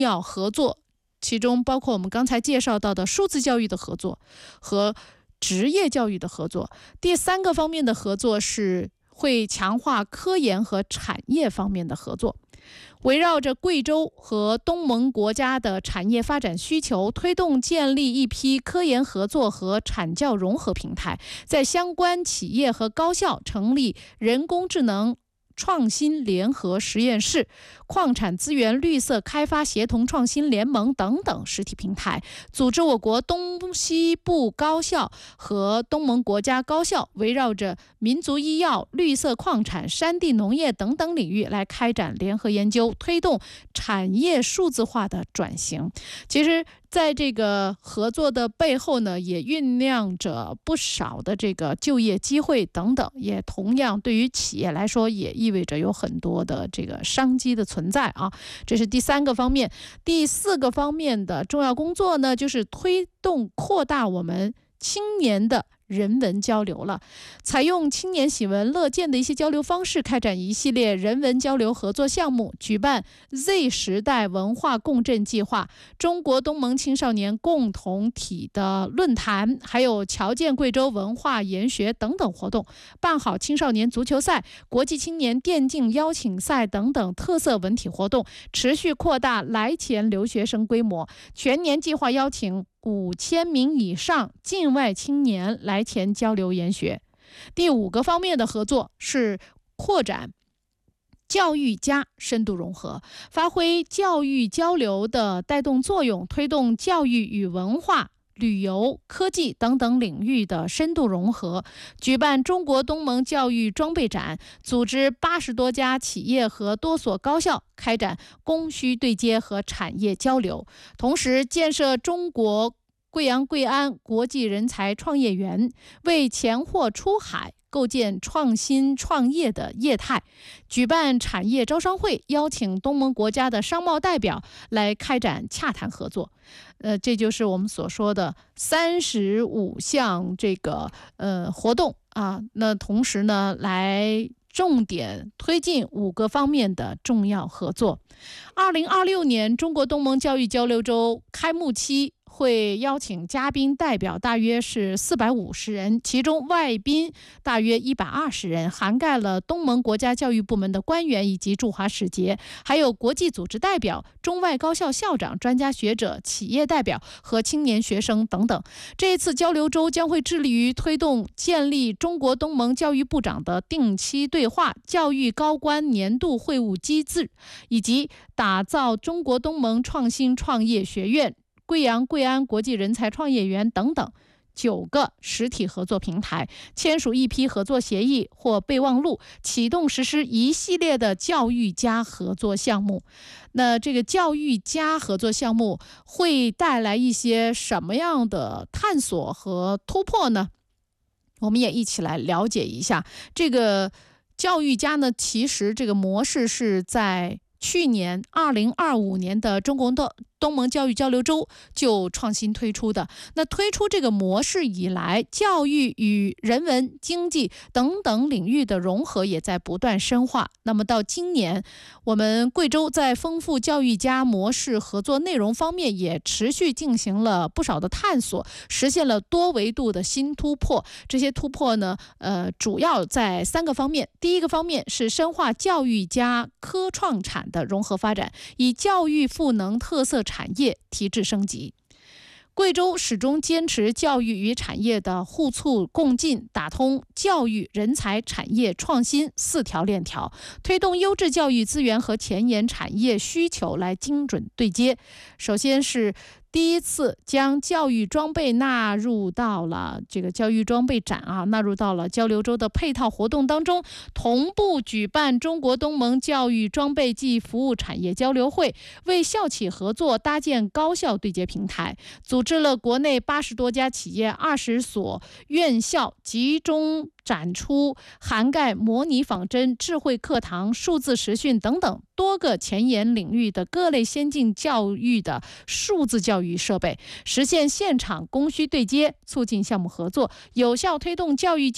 要合作，其中包括我们刚才介绍到的数字教育的合作和职业教育的合作。第3个方面的合作是会强化科研和产业方面的合作。围绕着贵州和东盟国家的产业发展需求，推动建立一批科研合作和产教融合平台，在相关企业和高校成立人工智能创新联合实验室、矿产资源绿色开发协同创新联盟等等实体平台，组织我国东西部高校和东盟国家高校围绕着民族医药、绿色矿产、山地农业等等领域来开展联合研究，推动产业数字化的转型。其实在这个合作的背后呢，也酝酿着不少的这个就业机会等等，也同样对于企业来说也意味着有很多的这个商机的存在啊。这是第3个方面。第4个方面的重要工作呢，就是推动扩大我们青年的人文交流了，采用青年喜闻乐见的一些交流方式，开展一系列人文交流合作项目，举办 Z 时代文化共振计划、中国东盟青少年共同体的论坛，还有侨建贵州文化研学等等活动，办好青少年足球赛、国际青年电竞邀请赛等等特色文体活动，持续扩大来钱留学生规模，全年计划邀请5000名以上境外青年来前交流研学。第5个方面的合作是扩展教育加深度融合，发挥教育交流的带动作用，推动教育与文化、旅游、科技等等领域的深度融合，举办中国东盟教育装备展，组织80多家企业和多所高校开展供需对接和产业交流，同时建设中国贵阳贵安国际人才创业园，为钱货出海构建创新创业的业态，举办产业招商会，邀请东盟国家的商贸代表来开展洽谈合作。这就是我们所说的35项这个活动啊。那同时呢，来重点推进5个方面的重要合作。2026年中国东盟教育交流周开幕期会邀请嘉宾代表大约是450人，其中外宾大约120人，涵盖了东盟国家教育部门的官员以及驻华使节，还有国际组织代表、中外高校校长、专家学者、企业代表和青年学生等等。这一次交流周将会致力于推动建立中国东盟教育部长的定期对话、教育高官年度会晤机制，以及打造中国东盟创新创业学院、贵阳贵安国际人才创业园等等9个实体合作平台，签署一批合作协议或备忘录，启动实施一系列的教育加合作项目。那这个教育加合作项目会带来一些什么样的探索和突破呢？我们也一起来了解一下。这个教育加呢，其实这个模式是在去年2025年的中国东盟教育交流周就创新推出的。那推出这个模式以来，教育与人文、经济等等领域的融合也在不断深化。那么到今年，我们贵州在丰富教育加模式合作内容方面也持续进行了不少的探索，实现了多维度的新突破。这些突破呢，主要在3个方面。第一个方面是深化教育加科创产的融合发展，以教育赋能特色产业提质升级。贵州始终坚持教育与产业的互促共进，打通教育、人才、产业、创新4条链条，推动优质教育资源和前沿产业需求来精准对接。首先是第一次将教育装备纳入到了这个教育装备展纳入到了交流周的配套活动当中，同步举办中国东盟教育装备暨服务产业交流会，为校企合作搭建高校对接平台，组织了国内80多家企业、20所院校，集中展出涵盖模拟仿真、智慧课堂、数字实训等等多个前沿领域的各类先进教育的数字教育设备，实现现场供需对接，促进项目合作，有效推动教育